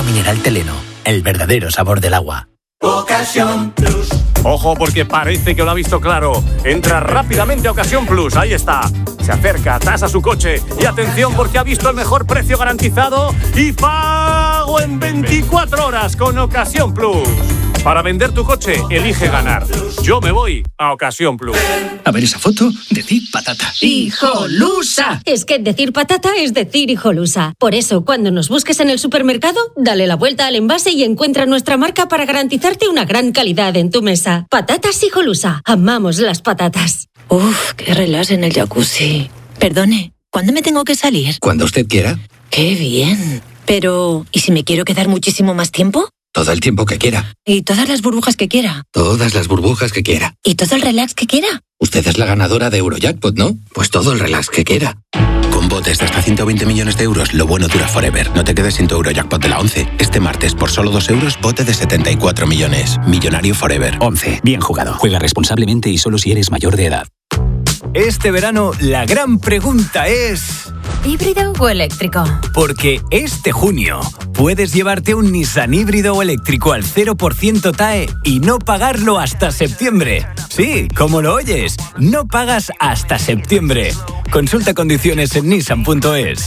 mineral Teleno, el verdadero sabor del agua. Ocasión Plus. Ojo, porque parece que lo ha visto claro. Entra rápidamente a Ocasión Plus, ahí está. Se acerca, tasa su coche y atención porque ha visto el mejor precio garantizado y pago en 24 horas con Ocasión Plus. Para vender tu coche, elige ganar. Yo me voy a Ocasión Plus. A ver esa foto, decir patata. ¡Hijolusa! Es que decir patata es decir hijolusa. Por eso, cuando nos busques en el supermercado, dale la vuelta al envase y encuentra nuestra marca para garantizarte una gran calidad en tu mesa. Patatas hijolusa. Amamos las patatas. Uf, qué relax en el jacuzzi. Perdone, ¿cuándo me tengo que salir? Cuando usted quiera. ¡Qué bien! Pero, ¿y si me quiero quedar muchísimo más tiempo? Todo el tiempo que quiera. ¿Y todas las burbujas que quiera? Todas las burbujas que quiera. ¿Y todo el relax que quiera? Usted es la ganadora de Eurojackpot, ¿no? Pues todo el relax que quiera. Con botes de hasta 120 millones de euros, lo bueno dura forever. No te quedes sin tu Eurojackpot de la 11. Este martes, por solo 2 euros, bote de 74 millones. Millonario forever. 11. Bien jugado. Juega responsablemente y solo si eres mayor de edad. Este verano, la gran pregunta es... ¿híbrido o eléctrico? Porque este junio puedes llevarte un Nissan híbrido o eléctrico al 0% TAE y no pagarlo hasta septiembre. Sí, como lo oyes, no pagas hasta septiembre. Consulta condiciones en nissan.es.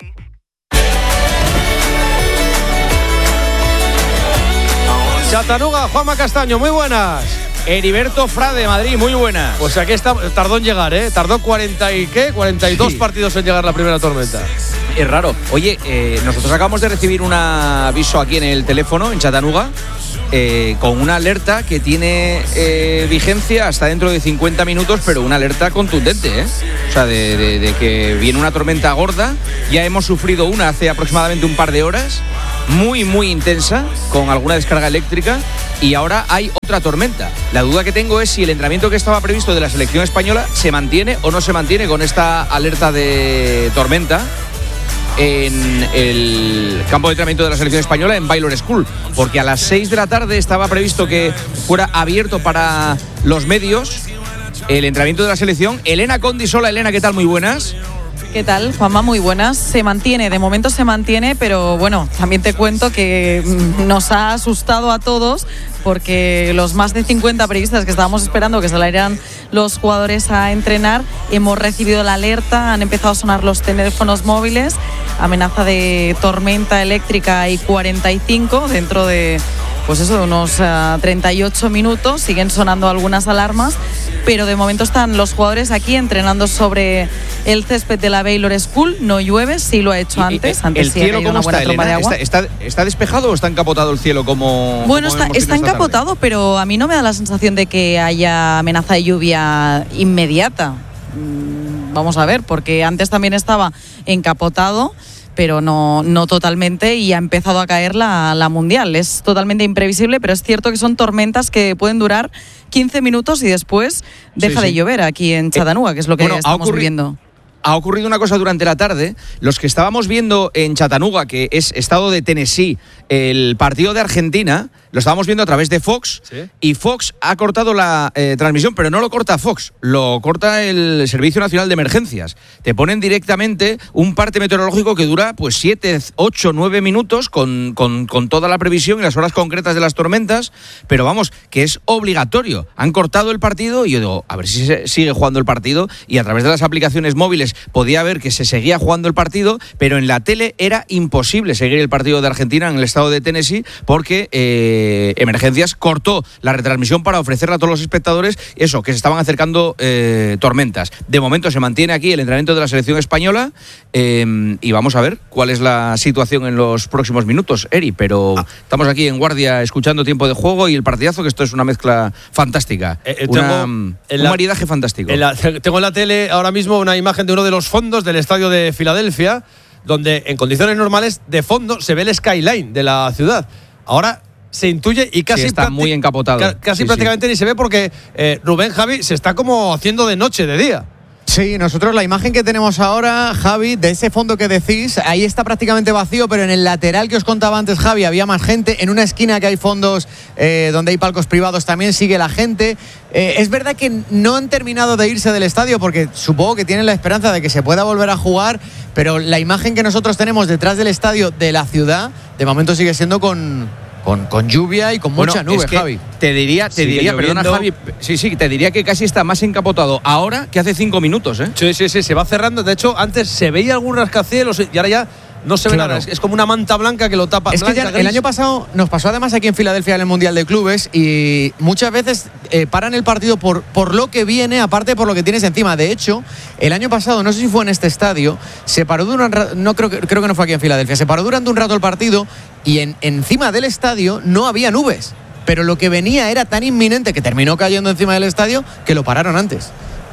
Chattanooga, Juanma Castaño, muy buenas. Heriberto Frade, Madrid, muy buenas. Pues aquí está, tardó en llegar, ¿eh? Tardó 42 partidos en llegar la primera tormenta. Es raro. Oye, nosotros acabamos de recibir un aviso aquí en el teléfono, en Chattanooga, con una alerta que tiene vigencia hasta dentro de 50 minutos, pero una alerta contundente, ¿eh? O sea, de que viene una tormenta gorda. Ya hemos sufrido una hace aproximadamente un par de horas, muy, muy intensa, con alguna descarga eléctrica, y ahora hay otra tormenta. La duda que tengo es si el entrenamiento que estaba previsto de la selección española se mantiene o no se mantiene con esta alerta de tormenta en el campo de entrenamiento de la selección española en Baylor School, porque a las 6 de la tarde estaba previsto que fuera abierto para los medios el entrenamiento de la selección. Elena Condisola. Elena, ¿qué tal? Muy buenas. ¿Qué tal, Juanma? Muy buenas. Se mantiene, de momento se mantiene, pero bueno, también te cuento que nos ha asustado a todos porque los más de 50 periodistas que estábamos esperando que salieran los jugadores a entrenar, hemos recibido la alerta, han empezado a sonar los teléfonos móviles, amenaza de tormenta eléctrica y 45 dentro de, pues eso, de unos 38 minutos, siguen sonando algunas alarmas, pero de momento están los jugadores aquí entrenando sobre el césped de la Baylor School. No llueve, sí lo ha hecho antes. ¿El sí cielo ha cómo una buena está, tromba Elena? de agua. ¿Está despejado o está encapotado el cielo como...? Bueno, como está encapotado, pero a mí no me da la sensación de que haya amenaza de lluvia inmediata. Vamos a ver, porque antes también estaba encapotado, pero no totalmente, y ha empezado a caer la Mundial. Es totalmente imprevisible, pero es cierto que son tormentas que pueden durar 15 minutos y después deja de llover aquí en Chattanooga, que es lo que estamos viviendo. Ha ocurrido una cosa durante la tarde. Los que estábamos viendo en Chattanooga, que es estado de Tennessee, el partido de Argentina, lo estábamos viendo a través de Fox, ¿sí? Y Fox ha cortado la transmisión, pero no lo corta Fox, lo corta el Servicio Nacional de Emergencias. Te ponen directamente un parte meteorológico que dura pues 7, 8, 9 minutos con toda la previsión y las horas concretas de las tormentas, pero vamos, que es obligatorio. Han cortado el partido y yo digo, a ver si se sigue jugando el partido, y a través de las aplicaciones móviles podía ver que se seguía jugando el partido, pero en la tele era imposible seguir el partido de Argentina en el estado de Tennessee porque Emergencias cortó la retransmisión para ofrecerla a todos los espectadores, eso, que se estaban acercando tormentas. De momento se mantiene aquí el entrenamiento de la selección española y vamos a ver cuál es la situación en los próximos minutos, Eri, pero estamos aquí en guardia escuchando tiempo de juego y el partidazo, que esto es una mezcla fantástica, un maridaje fantástico. Tengo en la tele ahora mismo una imagen de uno de los fondos del estadio de Filadelfia, donde en condiciones normales de fondo se ve el skyline de la ciudad. Ahora se intuye y casi está muy encapotado. Casi prácticamente ni se ve porque Rubén, Javi, se está como haciendo de noche, de día. Sí, nosotros la imagen que tenemos ahora, Javi, de ese fondo que decís, ahí está prácticamente vacío, pero en el lateral que os contaba antes, Javi, había más gente. En una esquina que hay fondos donde hay palcos privados también sigue la gente. Es verdad que no han terminado de irse del estadio porque supongo que tienen la esperanza de que se pueda volver a jugar, pero la imagen que nosotros tenemos detrás del estadio de la ciudad de momento sigue siendo con lluvia y con mucha nube, Javi. Te diría, perdona, Javi, te diría que casi está más encapotado ahora que hace 5 minutos, ¿eh? Sí, se va cerrando. De hecho, antes se veía algún rascacielos y ahora ya no se ve nada. Es como una manta blanca que lo tapa. Es que ya el año pasado nos pasó además aquí en Filadelfia en el Mundial de Clubes y muchas veces paran el partido por lo que viene, aparte por lo que tienes encima. De hecho, el año pasado, no sé si fue en este estadio, se paró creo que no fue aquí en Filadelfia, se paró durante un rato el partido y encima del estadio no había nubes. Pero lo que venía era tan inminente que terminó cayendo encima del estadio que lo pararon antes.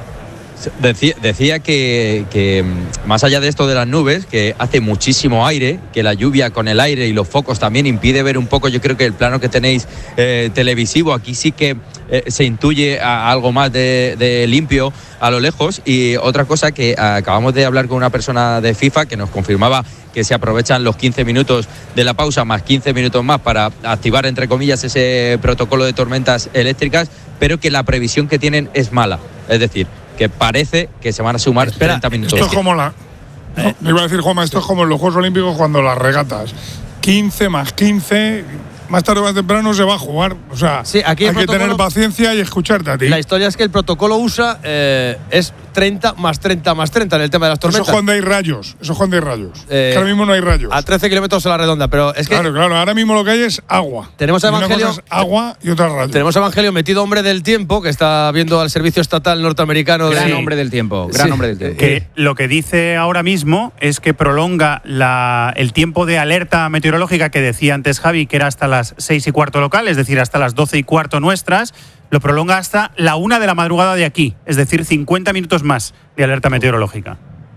Decía que más allá de esto de las nubes, que hace muchísimo aire, que la lluvia con el aire y los focos también impide ver un poco, yo creo que el plano que tenéis televisivo, aquí sí que se intuye algo más de limpio a lo lejos. Y otra cosa que acabamos de hablar con una persona de FIFA que nos confirmaba que se aprovechan los 15 minutos de la pausa más 15 minutos más para activar, entre comillas, ese protocolo de tormentas eléctricas, pero que la previsión que tienen es mala. Es decir, que parece que se van a sumar 30 minutos. Esto es como me iba a decir, Juanma, esto es como en los Juegos Olímpicos cuando las regatas. 15 más 15, más tarde o más temprano se va a jugar. O sea, aquí hay que tener paciencia y escucharte a ti. La historia es que el protocolo USA es 30 más 30 más 30 en el tema de las tormentas. Eso es cuando hay rayos. Que ahora mismo no hay rayos. A 13 kilómetros a la redonda, pero es que… Claro, ahora mismo lo que hay es agua. Tenemos a Evangelio… Una cosa es agua y otra rayos. Tenemos a Evangelio metido hombre del tiempo, que está viendo al servicio estatal norteamericano. Gran hombre del tiempo. Que lo que dice ahora mismo es que prolonga el tiempo de alerta meteorológica que decía antes Javi, que era hasta las 6:15 local, es decir, hasta las 12:15 nuestras. Lo prolonga hasta la 1 de la madrugada de aquí, es decir, 50 minutos más de alerta meteorológica.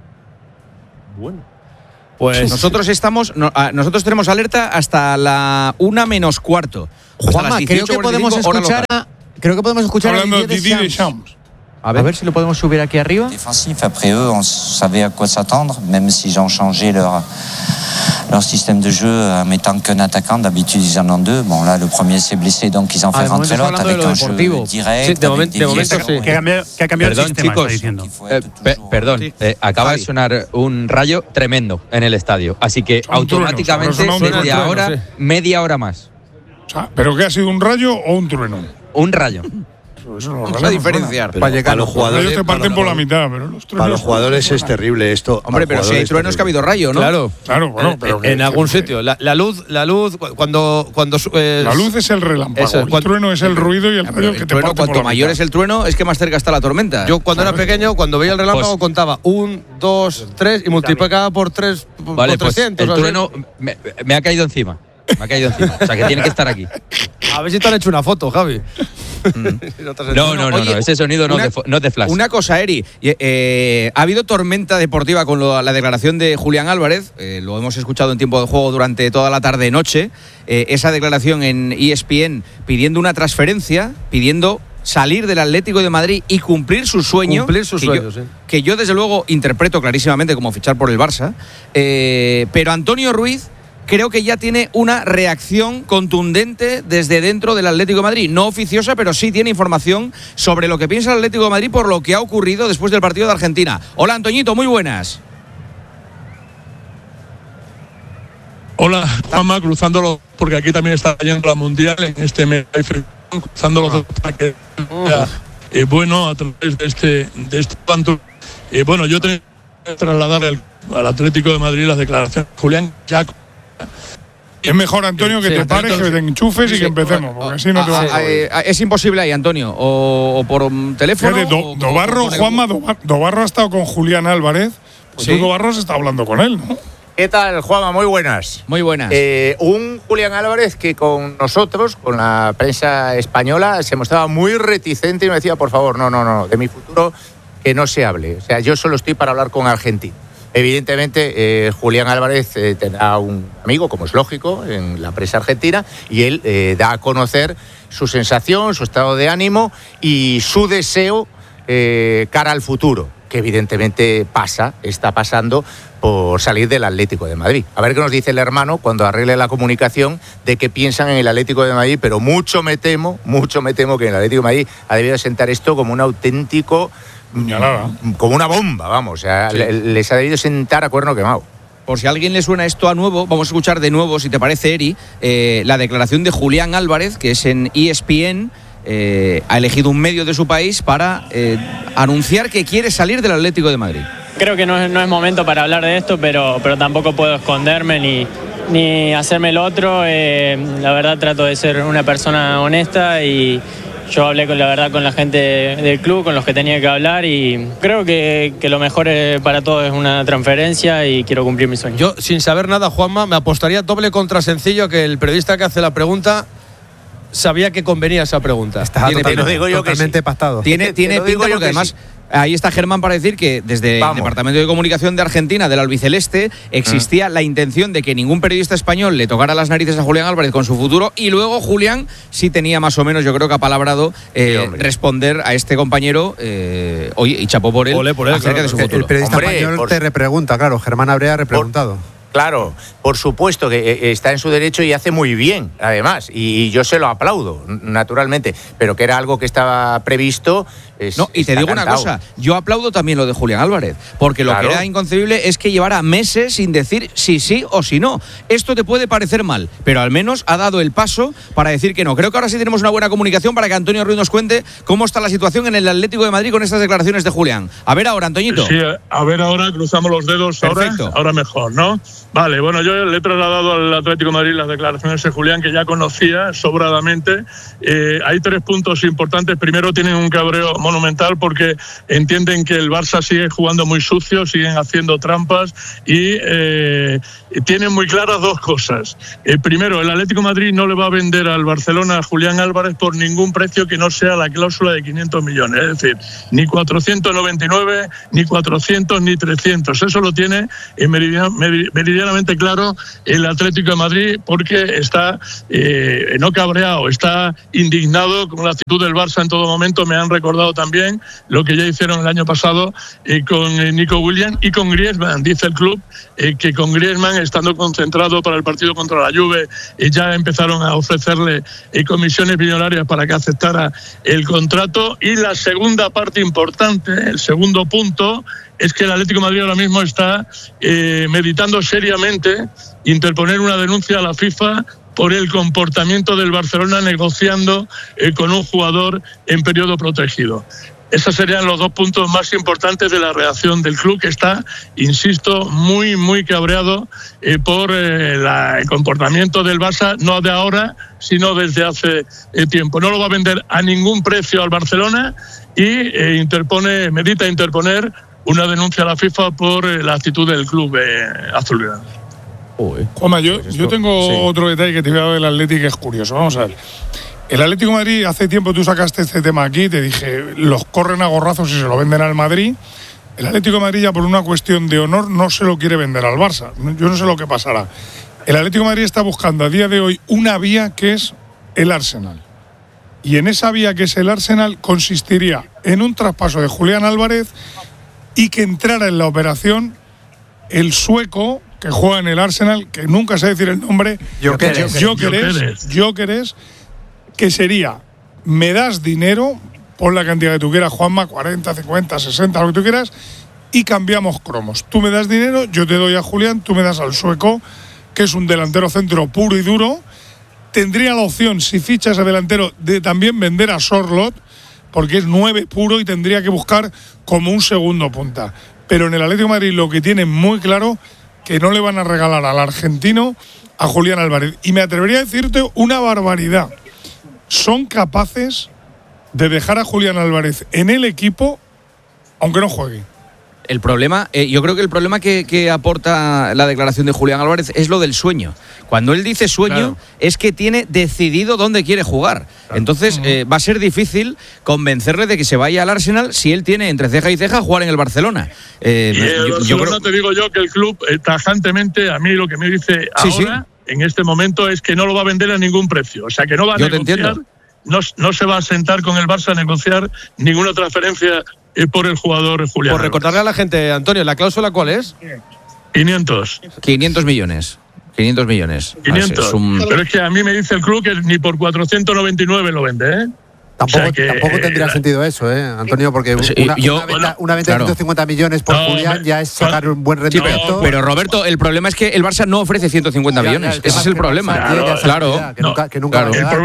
Bueno, pues nosotros tenemos alerta hasta la 1 menos cuarto. Juanma, creo que podemos escuchar hablando de Didier Deschamps. A ver si lo podemos subir aquí arriba. Défensif, après eux, on savait à quoi s'attendre, même s'ils ont changé leur système de jeu en mettant qu'un attaquant. D'habitude, ils en ont deux. Bon, là, le premier s'est blessé, donc ils ont fait rentrer l'autre avec un jeu direct. De momento sí. Que ha cambiado el sistema, chicos, está diciendo. Perdón, acaba de sonar un rayo tremendo en el estadio. Así que automáticamente media hora más. O sea, ¿pero qué ha sido, un rayo o un trueno? Un rayo. Vamos a diferenciar. Para los jugadores te parten por la mitad, pero los truenos, para los jugadores es terrible esto. Hombre, pero si hay truenos que ha habido rayo, ¿no? Claro, bueno, pero en algún sitio. La luz cuando la luz es el relámpago, el trueno es el ruido y el rayo que te parte. Cuanto mayor es el trueno, es que más cerca está la tormenta. Yo cuando era pequeño, cuando veía el relámpago contaba 1, 2, 3 y multiplicaba por 3 vale, por 300. Pues el trueno me ha caído encima. O sea, que tiene que estar aquí. A ver si te han hecho una foto, Javi. No, ese sonido no es de flash. Una cosa, Eri, ha habido tormenta deportiva con la declaración de Julián Álvarez, lo hemos escuchado en tiempo de juego durante toda la tarde-noche, esa declaración en ESPN pidiendo una transferencia, pidiendo salir del Atlético de Madrid y cumplir su sueño. Que yo desde luego interpreto clarísimamente como fichar por el Barça, pero Antonio Ruiz creo que ya tiene una reacción contundente desde dentro del Atlético de Madrid. No oficiosa, pero sí tiene información sobre lo que piensa el Atlético de Madrid por lo que ha ocurrido después del partido de Argentina. Hola, Antoñito, muy buenas. Hola, Juanma, cruzándolo, porque aquí también está yendo la Mundial en este mes, cruzando los dos para que bueno, a través de este tanto. Bueno, yo tengo que trasladarle al Atlético de Madrid las declaraciones de Julián Jaco. Es mejor, Antonio, que te pares, que te enchufes y que empecemos, porque así no te va a es imposible ahí, Antonio, o por teléfono. Dobarro, Juanma, Dobarro ha estado con Julián Álvarez, pues tú, Dobarro, has estado hablando con él, ¿no? ¿Qué tal, Juanma? Muy buenas. Muy buenas. Un Julián Álvarez que con nosotros, con la prensa española, se mostraba muy reticente y nos decía, por favor, no, de mi futuro que no se hable. O sea, yo solo estoy para hablar con Argentina. Evidentemente, Julián Álvarez tendrá un amigo, como es lógico, en la prensa argentina, y él da a conocer su sensación, su estado de ánimo y su deseo cara al futuro, que evidentemente está pasando por salir del Atlético de Madrid. A ver qué nos dice el hermano cuando arregle la comunicación de que piensan en el Atlético de Madrid, pero mucho me temo que en el Atlético de Madrid ha debido sentar esto como un auténtico… Puñalada. Como una bomba, vamos. O sea, les ha debido sentar a cuerno quemado. por si a alguien le suena esto a nuevo, vamos a escuchar de nuevo, si te parece, Eri, la declaración de Julián Álvarez, que es en ESPN. Ha elegido un medio de su país para anunciar que quiere salir del Atlético de Madrid. Creo que no es momento para hablar de esto, pero tampoco puedo esconderme ni hacerme el otro. La verdad trato de ser una persona honesta y yo hablé con la gente del club, con los que tenía que hablar, y creo que lo mejor para todos es una transferencia y quiero cumplir mi sueño. Yo, sin saber nada, Juanma, me apostaría doble contra sencillo que el periodista que hace la pregunta sabía que convenía esa pregunta. Está totalmente pactado. Tiene pinta porque además ahí está Germán para decir que desde el Departamento de Comunicación de Argentina, del albiceleste, existía la intención de que ningún periodista español le tocara las narices a Julián Álvarez con su futuro, y luego Julián sí tenía más o menos, yo creo que apalabrado, responder a este compañero, oye, y chapó por él, acerca de su futuro. El periodista español te repregunta, claro, Germán habría repreguntado. Claro, por supuesto que está en su derecho y hace muy bien, además, y yo se lo aplaudo, naturalmente, pero que era algo que estaba previsto. No, y te digo una cosa, yo aplaudo también lo de Julián Álvarez, porque lo que era inconcebible es que llevara meses sin decir si sí o si no. Esto te puede parecer mal, pero al menos ha dado el paso para decir que no. Creo que ahora sí tenemos una buena comunicación para que Antonio Ruiz nos cuente cómo está la situación en el Atlético de Madrid con estas declaraciones de Julián. A ver ahora, Antoñito. Sí, a ver ahora, cruzamos los dedos. Ahora mejor, ¿no? Vale, bueno, yo le he trasladado al Atlético de Madrid las declaraciones de Julián, que ya conocía sobradamente. Hay 3 puntos importantes. Primero, tienen un cabreo monumental porque entienden que el Barça sigue jugando muy sucio, siguen haciendo trampas y tienen muy claras 2 cosas. Primero, el Atlético de Madrid no le va a vender al Barcelona a Julián Álvarez por ningún precio que no sea la cláusula de 500 millones. Es decir, ni 499, ni 400, ni 300. Eso lo tiene meridianamente claro el Atlético de Madrid, porque está no cabreado, está indignado con la actitud del Barça en todo momento. Me han recordado también lo que ya hicieron el año pasado con Nico Williams y con Griezmann. Dice el club que con Griezmann, estando concentrado para el partido contra la Juve, ya empezaron a ofrecerle comisiones millonarias para que aceptara el contrato. Y la segunda parte importante, el segundo punto, es que el Atlético de Madrid ahora mismo está meditando seriamente interponer una denuncia a la FIFA por el comportamiento del Barcelona negociando con un jugador en periodo protegido. Esos serían los 2 puntos más importantes de la reacción del club, que está, insisto, muy, muy cabreado por el comportamiento del Barça, no de ahora, sino desde hace tiempo. No lo va a vender a ningún precio al Barcelona y medita interponer una denuncia a la FIFA por la actitud del club azulgrana. Juanma, yo tengo otro detalle que te voy a dar del Atlético que es curioso. Vamos a ver. El Atlético de Madrid, hace tiempo tú sacaste este tema aquí, te dije, los corren a gorrazos y se lo venden al Madrid. El Atlético de Madrid, ya por una cuestión de honor, no se lo quiere vender al Barça. Yo no sé lo que pasará. El Atlético de Madrid está buscando a día de hoy una vía que es el Arsenal. Y en esa vía que es el Arsenal consistiría en un traspaso de Julián Álvarez y que entrara en la operación el sueco que juega en el Arsenal, que nunca sé decir el nombre, Gyökeres, que sería, me das dinero, pon la cantidad que tú quieras, Juanma, 40, 50, 60, lo que tú quieras, y cambiamos cromos. Tú me das dinero, yo te doy a Julián, tú me das al sueco, que es un delantero centro puro y duro. Tendría la opción, si fichas a delantero, de también vender a Sorloth, porque es 9 puro y tendría que buscar como un segundo punta. Pero en el Atlético de Madrid lo que tienen muy claro, que no le van a regalar al argentino a Julián Álvarez. Y me atrevería a decirte una barbaridad. Son capaces de dejar a Julián Álvarez en el equipo, aunque no juegue. El problema, yo creo que el problema que aporta la declaración de Julián Álvarez es lo del sueño. Cuando él dice sueño, es que tiene decidido dónde quiere jugar. Claro. Entonces, va a ser difícil convencerle de que se vaya al Arsenal si él tiene entre ceja y ceja jugar en el Barcelona. Yo creo, te digo yo que el club, tajantemente, a mí lo que me dice ahora, en este momento, es que no lo va a vender a ningún precio. O sea, que no va a negociar, no se va a sentar con el Barça a negociar ninguna transferencia por el jugador Julián. Por recordarle a la gente, Antonio, ¿la cláusula cuál es? 500 millones. 500 millones. 500. Pero es que a mí me dice el club que ni por 499 lo vende, ¿eh? Tampoco tendría sentido eso, Antonio, porque una venta de 150 millones por Julián ya es sacar un buen rendimiento. Pero Roberto, el problema es que el Barça no ofrece 150 millones. Ese es el problema. Que nunca va a llegar,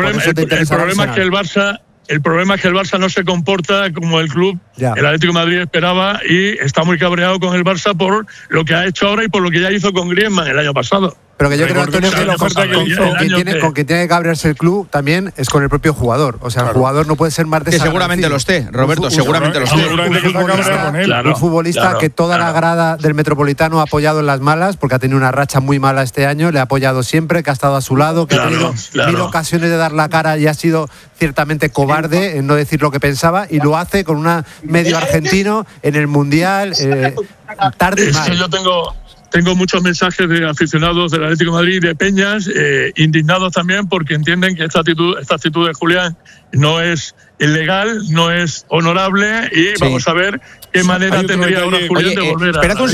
El problema es que el Barça no se comporta como el club, el Atlético de Madrid esperaba, y está muy cabreado con el Barça por lo que ha hecho ahora y por lo que ya hizo con Griezmann el año pasado. Pero que yo creo, Antonio, que con quien tiene que cabrearse el club también es con el propio jugador. O sea, el jugador no puede ser más desagradecido. Que seguramente lo esté, Roberto, seguramente lo esté. Un futbolista que toda la grada del Metropolitano ha apoyado en las malas, porque ha tenido una racha muy mala este año, le ha apoyado siempre, que ha estado a su lado, que ha tenido 1000 ocasiones de dar la cara y ha sido ciertamente cobarde en no decir lo que pensaba, y lo hace con una medio argentino en el Mundial, tarde y mal. Es que yo tengo muchos mensajes de aficionados del Atlético de Madrid y de Peñas, indignados también porque entienden que esta actitud de Julián no es ilegal, no es honorable, y vamos a ver qué manera tendría ahora Julián de volver a... Esperad un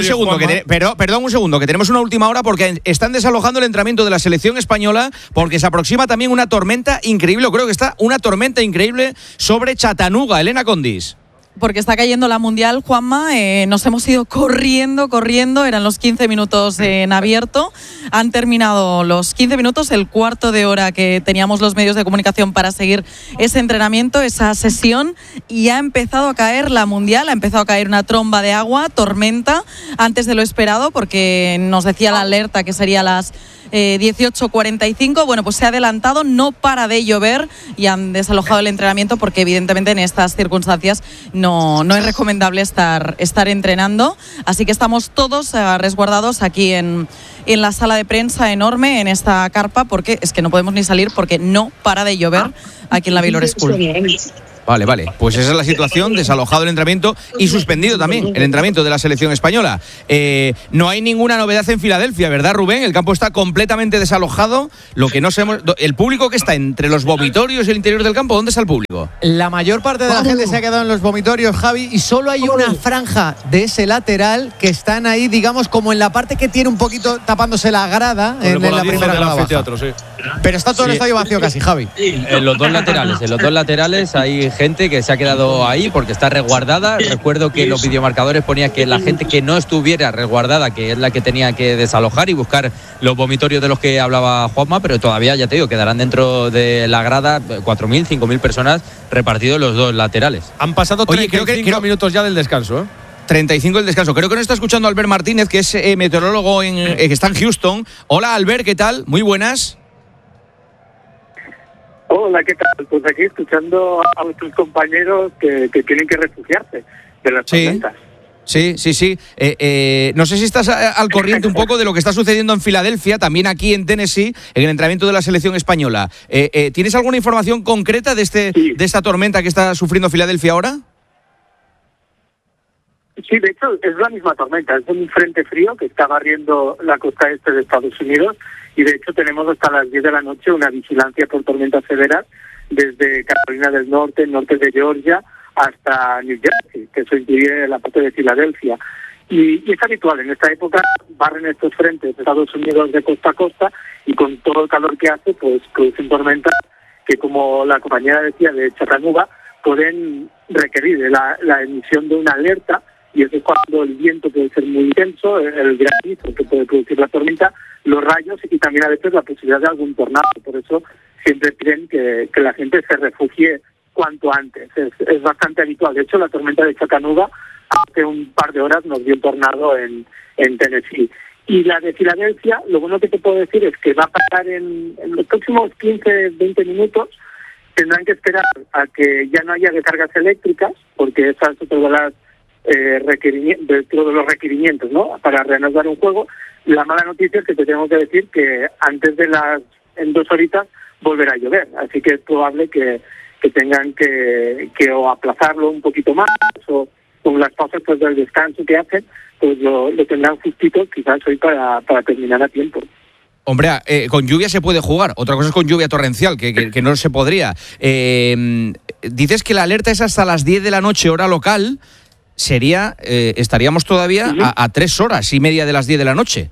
segundo, que tenemos una última hora porque están desalojando el entrenamiento de la selección española porque se aproxima también una tormenta increíble, creo que está una tormenta increíble sobre Chattanooga. Elena Condis. Porque está cayendo la Mundial, Juanma. Nos hemos ido corriendo. Eran los 15 minutos en abierto. Han terminado los 15 minutos, el cuarto de hora que teníamos los medios de comunicación para seguir ese entrenamiento, esa sesión, y ha empezado a caer la Mundial. Ha empezado a caer una tromba de agua, tormenta, antes de lo esperado, porque nos decía la alerta que sería las 18:45. Bueno, pues se ha adelantado, no para de llover y han desalojado el entrenamiento porque evidentemente en estas circunstancias no es recomendable estar entrenando. Así que estamos todos resguardados aquí en la sala de prensa enorme, en esta carpa, porque es que no podemos ni salir porque no para de llover aquí en la Baylor School. Vale. Pues esa es la situación, desalojado el entrenamiento y suspendido también el entrenamiento de la selección española. No hay ninguna novedad en Filadelfia, ¿verdad, Rubén? El campo está completamente desalojado. Lo que no sabemos, el público que está entre los vomitorios y el interior del campo, ¿dónde está el público? La mayor parte de la gente se ha quedado en los vomitorios, Javi, y solo hay una franja de ese lateral que están ahí, digamos, como en la parte que tiene un poquito tapándose la grada en la primera grada baja. Pero está todo el estadio vacío casi, Javi. En los dos laterales hay gente que se ha quedado ahí porque está resguardada. Recuerdo que los videomarcadores ponía que la gente que no estuviera resguardada, que es la que tenía que desalojar y buscar los vomitorios de los que hablaba Juanma, pero todavía, ya te digo, quedarán dentro de la grada 4.000, 5.000 personas repartidos en los dos laterales. Han pasado 35 minutos ya del descanso, 35 del descanso. Creo que nos está escuchando Albert Martínez, que es meteorólogo que está en Houston. Hola, Albert, ¿qué tal? Muy buenas. Hola, ¿qué tal? Pues aquí escuchando a nuestros compañeros que tienen que refugiarse de las tormentas. Sí. No sé si estás al corriente un poco de lo que está sucediendo en Filadelfia, también aquí en Tennessee, en el entrenamiento de la selección española. ¿Tienes alguna información concreta de esta tormenta que está sufriendo Filadelfia ahora? Sí, de hecho es la misma tormenta, es un frente frío que está barriendo la costa este de Estados Unidos, y de hecho tenemos hasta las 10 de la noche una vigilancia por tormentas severas desde Carolina del Norte, norte de Georgia, hasta New Jersey, que eso incluye la parte de Filadelfia. Y es habitual, en esta época barren estos frentes de Estados Unidos de costa a costa, y con todo el calor que hace, pues producen tormentas que, como la compañera decía, de Chattanooga, pueden requerir la emisión de una alerta, y eso es cuando el viento puede ser muy intenso, el granizo que puede producir la tormenta, los rayos y también a veces la posibilidad de algún tornado. Por eso siempre piden que la gente se refugie cuanto antes. Es bastante habitual. De hecho, la tormenta de Chattanooga hace un par de horas nos dio un tornado en Tennessee. Y la de Filadelfia, lo bueno que te puedo decir es que va a pasar en los próximos 15-20 minutos. Tendrán que esperar a que ya no haya descargas eléctricas, porque esa es otra de las dentro de los requerimientos, ¿no?, para reanudar un juego. La mala noticia es que te tengo que decir que antes en 2 horitas volverá a llover, así que es probable que tengan que o aplazarlo un poquito más, o con las pausas pues del descanso que hacen, pues lo tendrán justito quizás hoy para terminar a tiempo. Hombre, con lluvia se puede jugar. Otra cosa es con lluvia torrencial, que no se podría. Dices que la alerta es hasta las 10 de la noche, hora local. Estaríamos todavía a 3 horas y media de las 10 de la noche.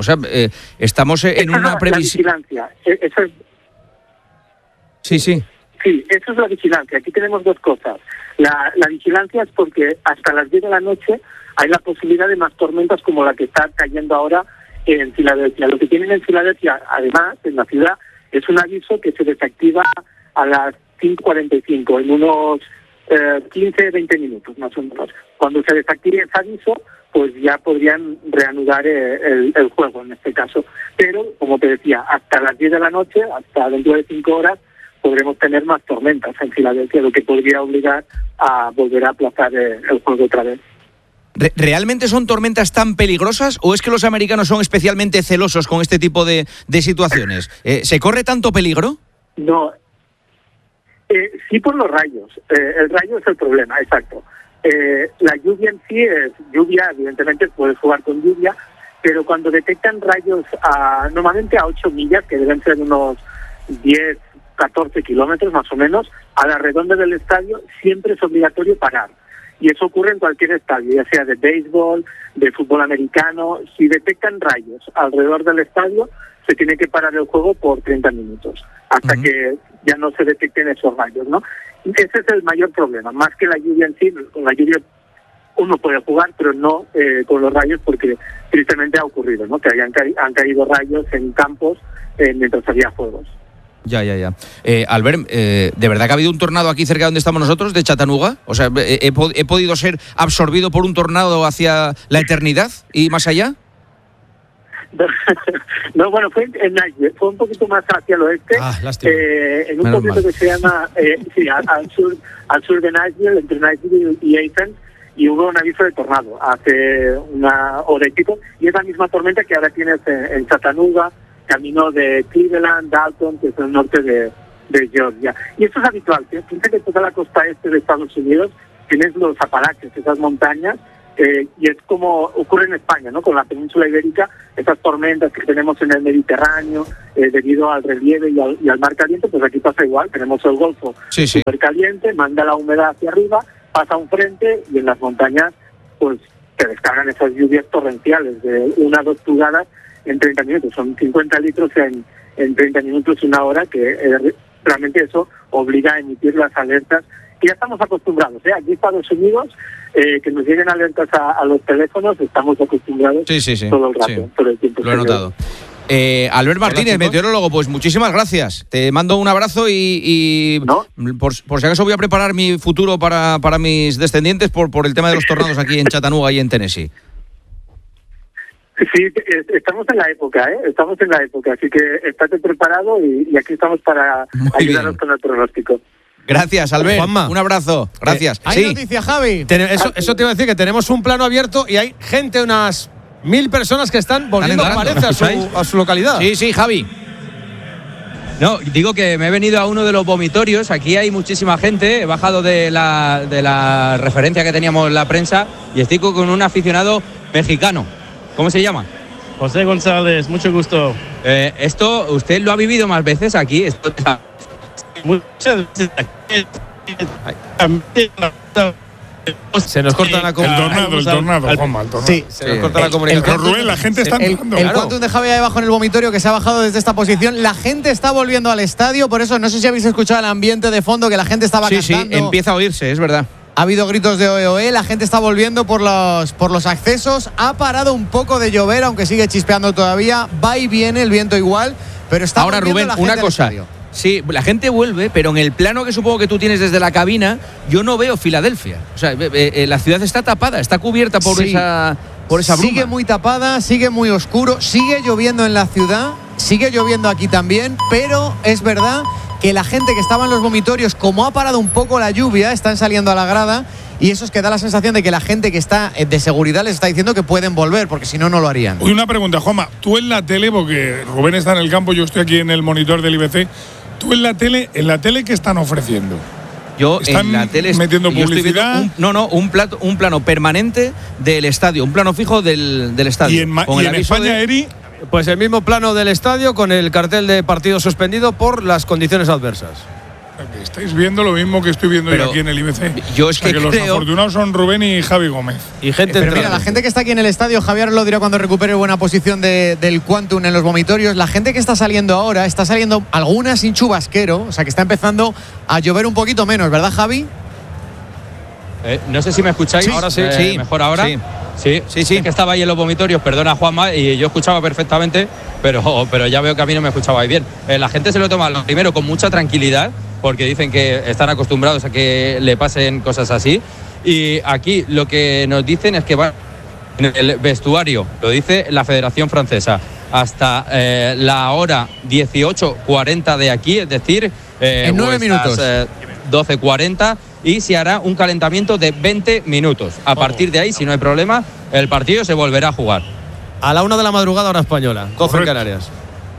Estamos en una previsión. Eso es... Sí. Sí, eso es la vigilancia. Aquí tenemos dos cosas. La vigilancia es porque hasta las 10 de la noche hay la posibilidad de más tormentas como la que está cayendo ahora en Filadelfia. Lo que tienen en Filadelfia, además, en la ciudad, es un aviso que se desactiva a las 5:45, en unos 15-20 minutos más o menos. Cuando se desactive ese aviso, pues ya podrían reanudar el juego en este caso. Pero, como te decía, hasta las 10 de la noche, hasta dentro de 5 horas, podremos tener más tormentas en Filadelfia, lo que podría obligar a volver a aplazar el juego otra vez. ¿Realmente son tormentas tan peligrosas o es que los americanos son especialmente celosos con este tipo de situaciones? ¿Se corre tanto peligro? No, sí por los rayos. El rayo es el problema, exacto. La lluvia en sí es lluvia, evidentemente puedes jugar con lluvia, pero cuando detectan rayos normalmente a 8 millas, que deben ser unos 10, 14 kilómetros más o menos, a la redonda del estadio siempre es obligatorio parar. Y eso ocurre en cualquier estadio, ya sea de béisbol, de fútbol americano. Si detectan rayos alrededor del estadio, se tiene que parar el juego por 30 minutos, hasta que ya no se detecten esos rayos, ¿no? Ese es el mayor problema, más que la lluvia en sí. Con la lluvia uno puede jugar, pero no con los rayos, porque tristemente ha ocurrido, ¿no? Que han caído rayos en campos mientras había juegos. Ya. Albert, ¿de verdad que ha habido un tornado aquí cerca de donde estamos nosotros, de Chattanooga? O sea, ¿he podido ser absorbido por un tornado hacia la eternidad y más allá? No, bueno, fue en Nashville, fue un poquito más hacia el oeste, en un pueblito que se llama, al sur de Nashville, entre Nashville y Aiken, y hubo un aviso de tornado hace una hora y pico, y es la misma tormenta que ahora tienes en Chattanooga, camino de Cleveland, Dalton, que es el norte de Georgia. Y eso es habitual. Piensa que toda la costa este de Estados Unidos tienes los Apalaches, esas montañas, y es como ocurre en España, ¿no? Con la península ibérica, esas tormentas que tenemos en el Mediterráneo, debido al relieve y al mar caliente, pues aquí pasa igual. Tenemos el Golfo súper caliente, manda la humedad hacia arriba, pasa un frente y en las montañas pues te descargan esas lluvias torrenciales de 1 a 2 pulgadas en 30 minutos. Son 50 litros en 30 minutos, una hora, que realmente eso obliga a emitir las alertas, que ya estamos acostumbrados. Aquí en Estados Unidos, que nos lleguen alertas a los teléfonos, estamos acostumbrados todo el rato, todo el tiempo. Lo he notado. Albert Martínez, meteorólogo, pues muchísimas gracias. Te mando un abrazo y por si acaso voy a preparar mi futuro para mis descendientes por el tema de los tornados aquí en Chattanooga y en Tennessee. Sí, estamos en la época, estamos en la época, así que estate preparado y aquí estamos para ayudaros con el pronóstico. Gracias, Albert. Juanma, un abrazo. Gracias. ¿Hay noticias, Javi? Eso te iba a decir, que tenemos un plano abierto y hay gente, unas 1000 personas que están volviendo, parece, a su localidad. Sí, Javi. No, digo que me he venido a uno de los vomitorios. Aquí hay muchísima gente. He bajado de la referencia que teníamos en la prensa y estoy con un aficionado mexicano. ¿Cómo se llama? José González, mucho gusto. ¿Esto usted lo ha vivido más veces aquí? Muchas veces aquí. Se nos corta la comunicación. El tornado, Juanma, el tornado. Sí, se nos corta la comunicación. Rubén, la gente está entrando. El Quantum de Javi ahí abajo en el vomitorio, que se ha bajado desde esta posición. La gente está volviendo al estadio, por eso no sé si habéis escuchado el ambiente de fondo, que la gente estaba cantando. Sí, empieza a oírse, es verdad. Ha habido gritos de oe, la gente está volviendo por los accesos. Ha parado un poco de llover, aunque sigue chispeando todavía. Va y viene el viento igual, pero está ahora, Rubén, una cosa. Sí, la gente vuelve, pero en el plano que supongo que tú tienes desde la cabina, yo no veo Filadelfia. O sea, la ciudad está tapada, está cubierta por esa bruma. Sigue muy tapada, sigue muy oscuro, sigue lloviendo en la ciudad, sigue lloviendo aquí también, pero es verdad que la gente que estaba en los vomitorios, como ha parado un poco la lluvia, están saliendo a la grada, y eso es que da la sensación de que la gente que está de seguridad les está diciendo que pueden volver, porque si no, no lo harían. Uy, una pregunta, Juanma. Tú en la tele, porque Rubén está en el campo, yo estoy aquí en el monitor del IBC, tú en la tele ¿qué están ofreciendo? Yo ¿Están en la tele metiendo publicidad? Un plano permanente del estadio, un plano fijo del estadio. ¿Y en España, Eri? Pues el mismo plano del estadio con el cartel de partido suspendido por las condiciones adversas. Que estáis viendo lo mismo que estoy viendo yo aquí en el IBC. Yo es que los afortunados son Rubén y Javi Gómez. Y gente Pero mira, la gente que está aquí en el estadio, Javier lo dirá cuando recupere buena posición del Quantum en los vomitorios. La gente que está saliendo ahora, está saliendo alguna sin chubasquero, o sea que está empezando a llover un poquito menos, ¿verdad, Javi? No sé si me escucháis. Sí, ahora sí. Sí. ¿Mejor ahora? Sí. Es que estaba ahí en los vomitorios, perdona Juanma, y yo escuchaba perfectamente, pero ya veo que a mí no me escuchabais bien. La gente se lo toma lo primero con mucha tranquilidad, porque dicen que están acostumbrados a que le pasen cosas así. Y aquí lo que nos dicen es que va en el vestuario, lo dice la Federación Francesa, hasta la hora 18:40 de aquí, es decir, en 9 minutos. 12:40, y se hará un calentamiento de 20 minutos. A partir de ahí, si no hay problema, el partido se volverá a jugar. A la 1 de la madrugada, hora española, 12 en Canarias.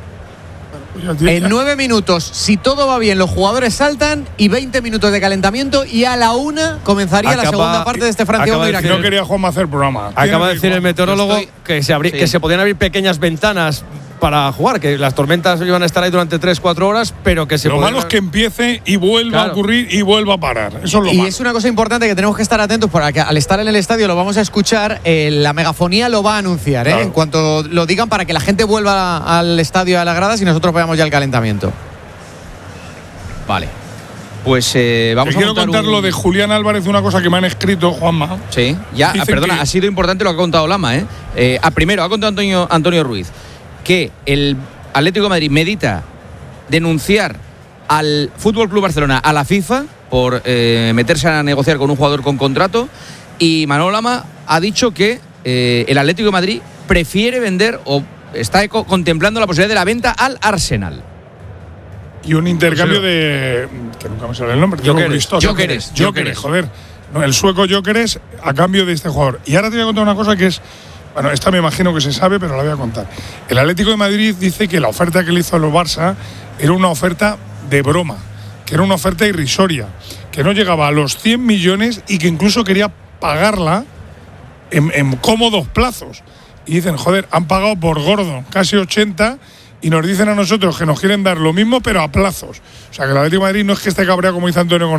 En 9 minutos, si todo va bien, los jugadores saltan y 20 minutos de calentamiento, y a la 1 comenzaría la segunda parte de este Francia-Irak. No quería Juanma hacer programa. Acaba de decir el meteorólogo que se podían abrir pequeñas ventanas para jugar, que las tormentas iban a estar ahí durante 3-4 horas, pero que se Lo malo es que empiece y vuelva a ocurrir y vuelva a parar. Eso es lo malo. Es una cosa importante que tenemos que estar atentos, porque al estar en el estadio lo vamos a escuchar, la megafonía lo va a anunciar, claro, en cuanto lo digan, para que la gente vuelva al estadio, a las gradas, y nosotros veamos ya el calentamiento. Vale. Pues vamos a contar lo de Julián Álvarez, una cosa que me han escrito, Juanma. Sí, ya, perdona, ha sido importante lo que ha contado Lama, primero, ha contado Antonio Ruiz que el Atlético de Madrid medita denunciar al Fútbol Club Barcelona, a la FIFA, por meterse a negociar con un jugador con contrato, y Manolo Lama ha dicho que el Atlético de Madrid prefiere vender, o está contemplando la posibilidad de la venta al Arsenal. Y un intercambio de... que nunca me sale el nombre. Gyökeres, joder. No, el sueco Gyökeres a cambio de este jugador. Y ahora te voy a contar una cosa que es... Bueno, esta me imagino que se sabe, pero la voy a contar. El Atlético de Madrid dice que la oferta que le hizo a los Barça era una oferta de broma, que era una oferta irrisoria, que no llegaba a los 100 millones y que incluso quería pagarla en cómodos plazos. Y dicen, joder, han pagado por gordo casi 80 y nos dicen a nosotros que nos quieren dar lo mismo, pero a plazos. O sea, que el Atlético de Madrid no es que esté cabreado, como dice Antonio, con